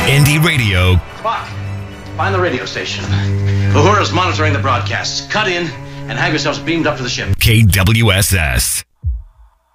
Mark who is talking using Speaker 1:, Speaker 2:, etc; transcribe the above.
Speaker 1: Indie Radio.
Speaker 2: Spock, find the radio station. Uhura's monitoring the broadcasts. Cut in and have yourselves beamed up to the ship.
Speaker 1: KWSS.